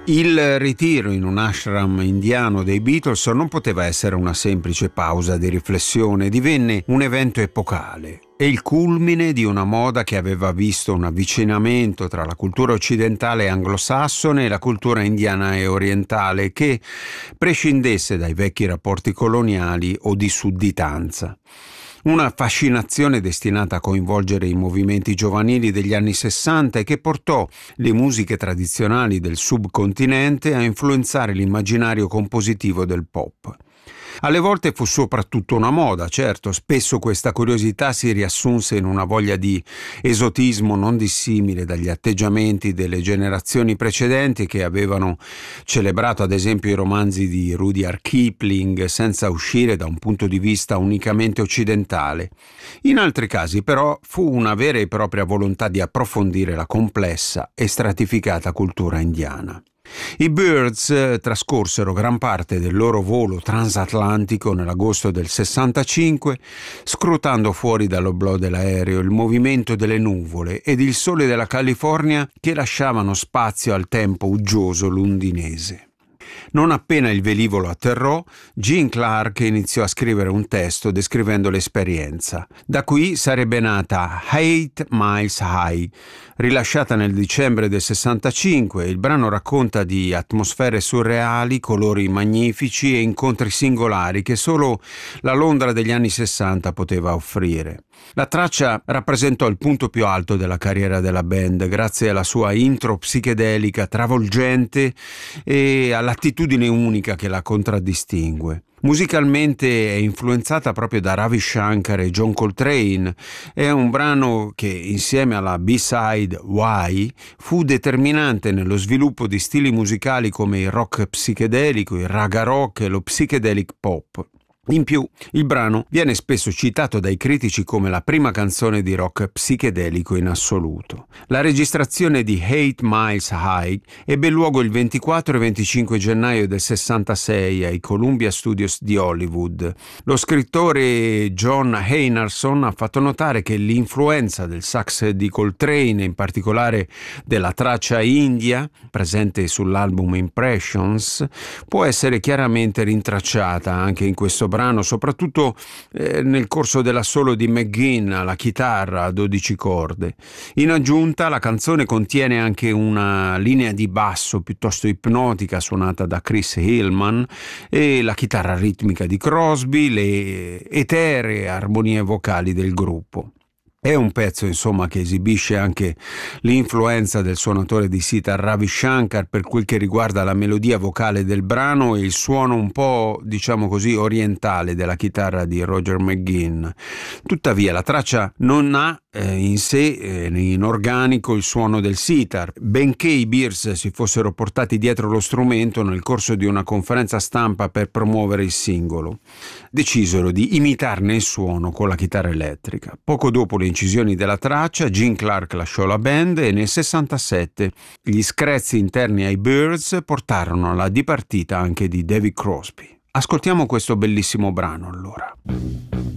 Il ritiro in un ashram indiano dei Beatles non poteva essere una semplice pausa di riflessione, divenne un evento epocale e il culmine di una moda che aveva visto un avvicinamento tra la cultura occidentale anglosassone e la cultura indiana e orientale che prescindesse dai vecchi rapporti coloniali o di sudditanza. Una fascinazione destinata a coinvolgere i movimenti giovanili degli anni 60 e che portò le musiche tradizionali del subcontinente a influenzare l'immaginario compositivo del pop. Alle volte fu soprattutto una moda, certo, spesso questa curiosità si riassunse in una voglia di esotismo non dissimile dagli atteggiamenti delle generazioni precedenti che avevano celebrato ad esempio i romanzi di Rudyard Kipling senza uscire da un punto di vista unicamente occidentale. In altri casi però fu una vera e propria volontà di approfondire la complessa e stratificata cultura indiana. I Byrds trascorsero gran parte del loro volo transatlantico nell'agosto del 65, scrutando fuori dall'oblò dell'aereo il movimento delle nuvole ed il sole della California che lasciavano spazio al tempo uggioso londinese. Non appena il velivolo atterrò, Gene Clark iniziò a scrivere un testo descrivendo l'esperienza. Da qui sarebbe nata 8 Miles High, rilasciata nel dicembre del 65. Il brano racconta di atmosfere surreali, colori magnifici e incontri singolari che solo la Londra degli anni 60 poteva offrire. La traccia rappresentò il punto più alto della carriera della band grazie alla sua intro psichedelica travolgente e all'attitudine unica che la contraddistingue. Musicalmente è influenzata proprio da Ravi Shankar e John Coltrane. È un brano che, insieme alla B-side Why, fu determinante nello sviluppo di stili musicali come il rock psichedelico, il raga rock e lo psychedelic pop. In più, il brano viene spesso citato dai critici come la prima canzone di rock psichedelico in assoluto. La registrazione di 8 Miles High ebbe luogo il 24 e 25 gennaio del 66 ai Columbia Studios di Hollywood. Lo scrittore John Einarson ha fatto notare che l'influenza del sax di Coltrane, in particolare della traccia India, presente sull'album Impressions, può essere chiaramente rintracciata anche in questo brano, soprattutto nel corso dell'assolo di McGuinn alla chitarra a 12 corde. In aggiunta, la canzone contiene anche una linea di basso piuttosto ipnotica suonata da Chris Hillman e la chitarra ritmica di Crosby, le eteree armonie vocali del gruppo. È un pezzo, insomma, che esibisce anche l'influenza del suonatore di sitar Ravi Shankar per quel che riguarda la melodia vocale del brano e il suono un po', diciamo così, orientale della chitarra di Roger McGuinn. Tuttavia, la traccia non ha in sé, in organico, il suono del sitar, benché i Byrds si fossero portati dietro lo strumento nel corso di una conferenza stampa per promuovere il singolo. Decisero di imitarne il suono con la chitarra elettrica. Poco dopo le incisioni della traccia, Gene Clark lasciò la band e nel 67 gli screzi interni ai Byrds portarono alla dipartita anche di David Crosby. Ascoltiamo questo bellissimo brano allora.